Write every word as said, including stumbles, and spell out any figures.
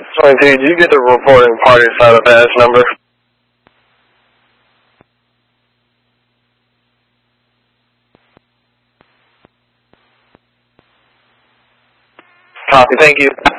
twenty-two, did you get the reporting party side of pass number? Copy, thank you.